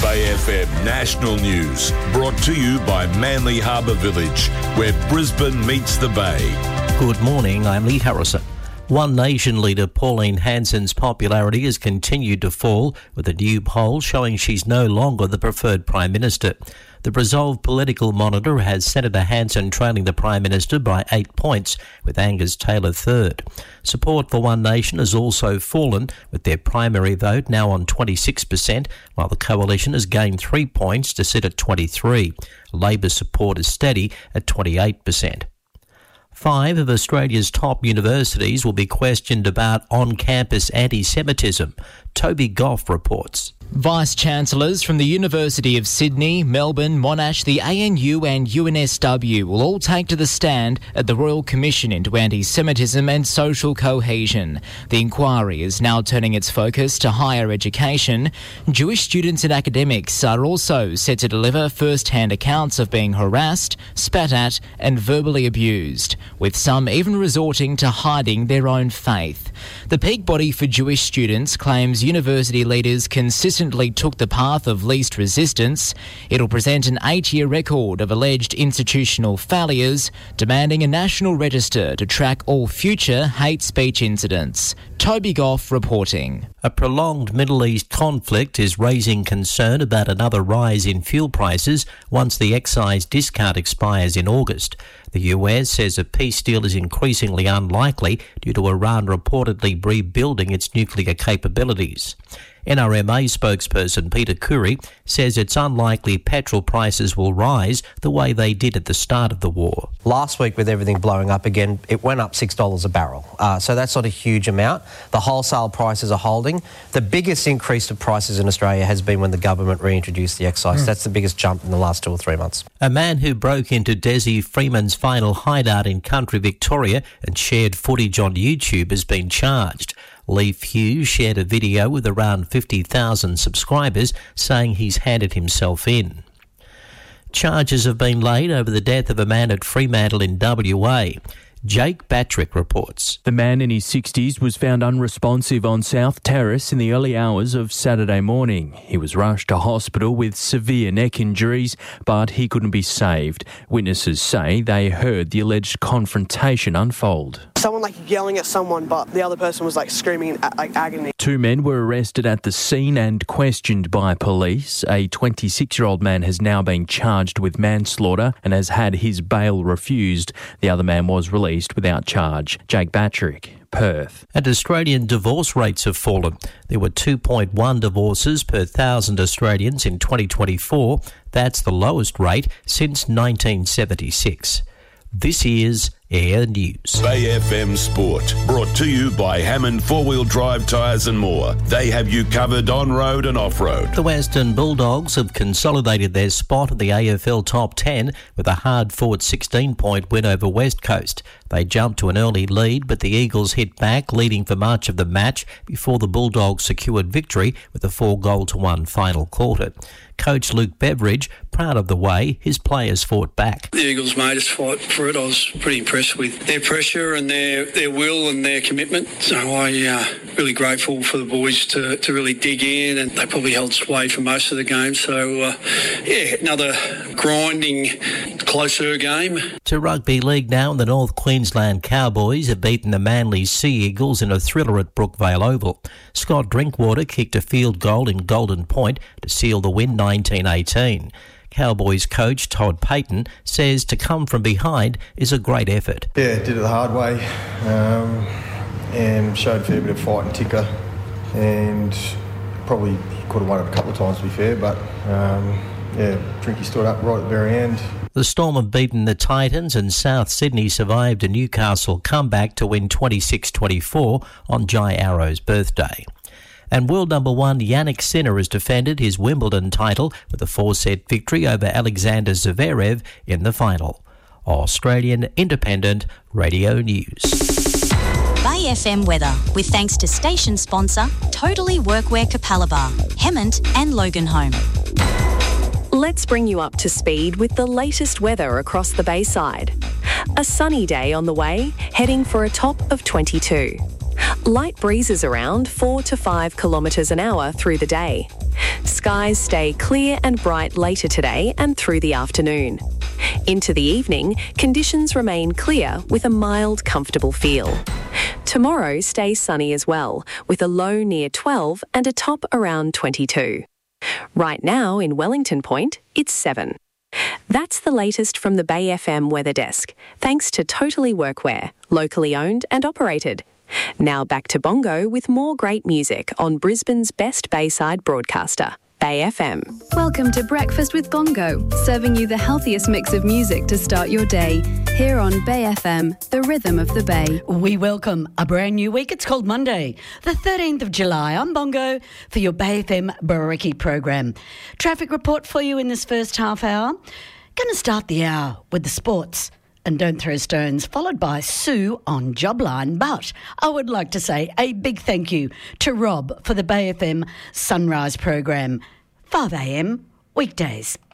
Bay FM National News, brought to you by Manly Harbour Village, where Brisbane meets the Bay. Good morning, I'm Lee Harrison. One Nation leader Pauline Hanson's popularity has continued to fall, with a new poll showing she's no longer the preferred Prime Minister. The Resolve Political Monitor has Senator Hanson trailing the Prime Minister by 8 points, with Angus Taylor third. Support for One Nation has also fallen, with their primary vote now on 26%, while the coalition has gained 3 points to sit at 23%. Labor support is steady at 28%. 5 of Australia's top universities will be questioned about on-campus anti-Semitism. Toby Goff reports. Vice-Chancellors from the University of Sydney, Melbourne, Monash, the ANU and UNSW will all take to the stand at the Royal Commission into Anti-Semitism and Social Cohesion. The inquiry is now turning its focus to higher education. Jewish students and academics are also set to deliver first-hand accounts of being harassed, spat at and verbally abused, with some even resorting to hiding their own faith. The peak body for Jewish students claims university leaders consistently took the path of least resistance. It'll present an 8-year record of alleged institutional failures, demanding a national register to track all future hate speech incidents. Toby Goff reporting. A prolonged Middle East conflict is raising concern about another rise in fuel prices once the excise discount expires in August. The US says a peace deal is increasingly unlikely due to Iran reportedly rebuilding its nuclear capabilities. NRMA spokesperson Peter Curry says it's unlikely petrol prices will rise the way they did at the start of the war. Last week, with everything blowing up again, it went up $6 a barrel. So that's not a huge amount. The wholesale prices are holding. The biggest increase to prices in Australia has been when the government reintroduced the excise. That's the biggest jump in the last 2 or 3 months. A man who broke into Desi Freeman's final hideout in country Victoria and shared footage on YouTube has been charged. Leif Hughes shared a video with around 50,000 subscribers saying he's handed himself in. Charges have been laid over the death of a man at Fremantle in WA. Jake Batrick reports. The man in his 60s was found unresponsive on South Terrace in the early hours of Saturday morning. He was rushed to hospital with severe neck injuries, but he couldn't be saved. Witnesses say they heard the alleged confrontation unfold. Someone yelling at someone, but the other person was screaming in agony. 2 men were arrested at the scene and questioned by police. A 26-year-old man has now been charged with manslaughter and has had his bail refused. The other man was released without charge. Jake Batrick, Perth. And Australian divorce rates have fallen. There were 2.1 divorces per 1,000 Australians in 2024. That's the lowest rate since 1976. This is Air News. Bay FM Sport, brought to you by Hammond 4-Wheel Drive Tyres and More. They have you covered on-road and off-road. The Western Bulldogs have consolidated their spot in the AFL Top 10 with a hard-fought 16-point win over West Coast. They jumped to an early lead, but the Eagles hit back, leading for much of the match before the Bulldogs secured victory with a 4-1 final quarter. Coach Luke Beveridge, proud of the way his players fought back. The Eagles made us fight for it. I was pretty impressed with their pressure and their will and their commitment. So I really grateful for the boys to really dig in, and they probably held sway for most of the game. So another grinding, closer game. To rugby league now, the North Queensland Cowboys have beaten the Manly Sea Eagles in a thriller at Brookvale Oval. Scott Drinkwater kicked a field goal in Golden Point to seal the win 19-18. Cowboys coach Todd Payton says to come from behind is a great effort. Yeah, did it the hard way and showed a fair bit of fight and ticker, and probably could have won it a couple of times to be fair, but Drinky stood up right at the very end. The Storm have beaten the Titans, and South Sydney survived a Newcastle comeback to win 26-24 on Jai Arrow's birthday. And world number 1 Yannick Sinner has defended his Wimbledon title with a 4-set victory over Alexander Zverev in the final. Australian Independent Radio News. Bay FM weather, with thanks to station sponsor Totally Workwear Capalaba, Hemmant and Loganholme. Let's bring you up to speed with the latest weather across the Bayside. A sunny day on the way, heading for a top of 22. Light breezes around 4 to 5 kilometres an hour through the day. Skies stay clear and bright later today and through the afternoon. Into the evening, conditions remain clear with a mild, comfortable feel. Tomorrow stays sunny as well, with a low near 12 and a top around 22. Right now in Wellington Point, it's 7. That's the latest from the Bay FM Weather Desk, thanks to Totally Workwear, locally owned and operated. Now back to Bongo with more great music on Brisbane's best Bayside broadcaster, Bay FM. Welcome to Breakfast with Bongo, serving you the healthiest mix of music to start your day. Here on Bay FM, the rhythm of the Bay. We welcome a brand new week. It's called Monday, the 13th of July. I'm Bongo for your Bay FM Bariki program. Traffic report for you in this first half hour. Going to start the hour with the sports and Don't Throw Stones, followed by Sue on Jobline. But I would like to say a big thank you to Rob for the Bay FM Sunrise program, 5 a.m. weekdays.